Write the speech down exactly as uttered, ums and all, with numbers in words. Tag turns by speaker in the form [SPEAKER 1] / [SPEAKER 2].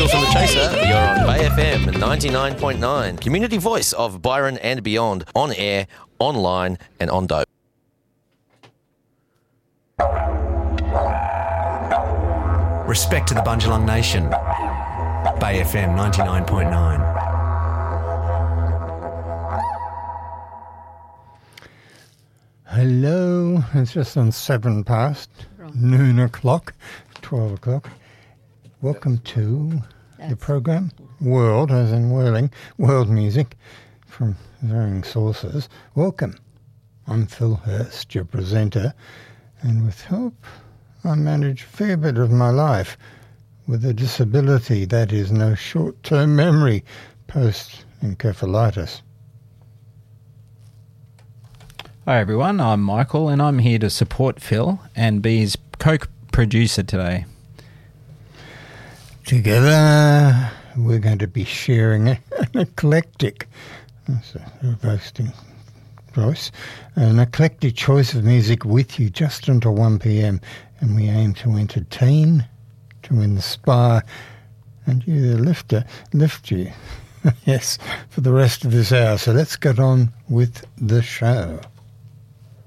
[SPEAKER 1] Phil from The Chaser. You're on Bay F M ninety-nine point nine. Community voice of Byron and beyond. On air, online and on dope.
[SPEAKER 2] Respect to the Bundjalung Nation. Bay F M ninety-nine point nine.
[SPEAKER 3] Hello, it's just on seven past Wrong. noon o'clock, twelve o'clock. Welcome to That's the program, World, as in whirling, world music from varying sources. Welcome. I'm Phil Hurst, your presenter, and with help, I manage a fair bit of my life with a disability that is no short-term memory post-encephalitis.
[SPEAKER 4] Hi everyone, I'm Michael and I'm here to support Phil and be his co-producer today.
[SPEAKER 3] Together we're going to be sharing an eclectic, that's a boasting voice, an eclectic choice of music with you just until one p.m. and we aim to entertain, to inspire and you the lifter, lift you, yes, for the rest of this hour. So let's get on with the show.